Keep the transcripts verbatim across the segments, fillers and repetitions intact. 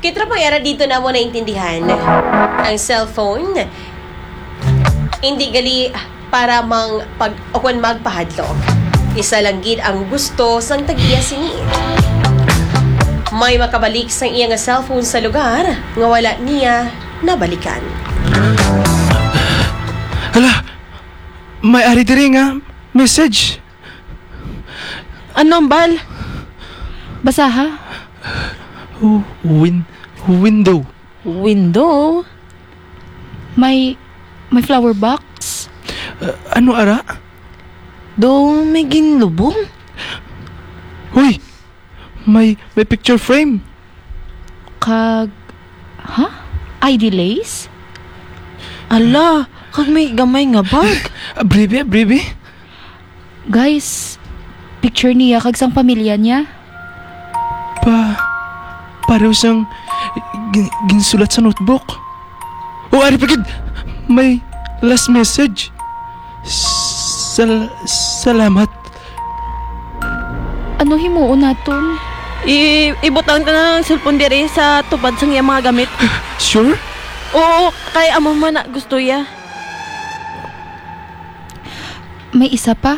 Kitra po era dito na mo naintindihan. Ang cellphone, hindi gali para mang pag okon magpahadlok. Isa lang gid ang gusto sang tagiya sini. May makabalik sang iya nga cellphone sa lugar nga wala niya nabalikan. Hala, may ari diri nga message. Ano, Bal? Basaha? Oh, win window. Window? May, may flower box? Uh, ano ara? Do may ginlubong? Hoy, may may picture frame. Kag... Ha? I D lace? Ala, kag may gamay nga bag. Abribe, abribe. Guys, picture niya kag sang pamilya niya. Pa, pareho siyang gin, ginsulat sa notebook. O, ari pagid, may last message. Sal, salamat. Ano himuon naton? I ibutang ta na ng cellphone diri sa tubad sang iya mga gamit. Sure? Oo, kay amo man na gusto ya. May isa pa?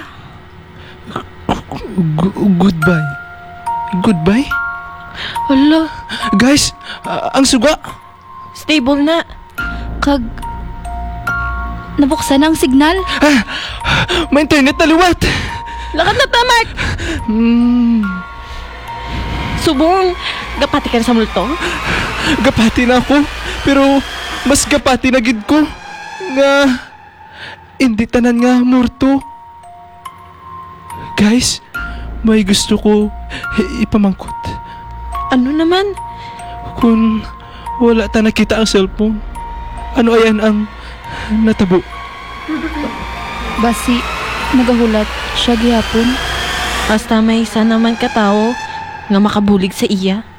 Gu- goodbye. Goodbye? Ala, Guys, ah, ang suga. Stable na. kag... Nabuksan ang signal? Ah, may internet na liwat. Lakad na ta, Mark. Hmm, Subong, gapati ka na sa multo. gapati na ako. Pero mas gapati na gid ko. Nga, hindi tanan nga murto. Guys, may gusto ko i- ipamangkot. Ano naman? Kung wala ta nakita ang cellphone, ano ayan ang natabo? Basi, nagahulat siya gihapon. Basta may isa naman katao nga makabulig sa iya.